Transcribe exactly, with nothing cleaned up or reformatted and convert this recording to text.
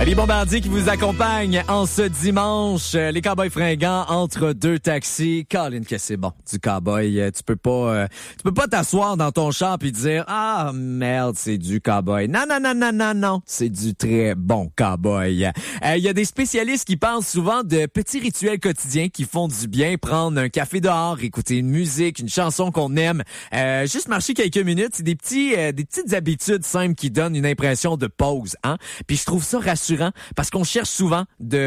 Oli Bombardier qui vous accompagne en ce dimanche. Les Cowboys fringants entre deux taxis. Colin, que c'est bon du cowboy. Tu peux pas, euh, tu peux pas t'asseoir dans ton char puis dire ah merde, c'est du cowboy. Non non non non non non, c'est du très bon cowboy. Il euh, y a des spécialistes qui parlent souvent de petits rituels quotidiens qui font du bien. Prendre un café dehors, écouter une musique, une chanson qu'on aime, euh, juste marcher quelques minutes. C'est des petits, euh, des petites habitudes simples qui donnent une impression de pause, hein. Puis je trouve ça rassurant parce qu'on cherche souvent de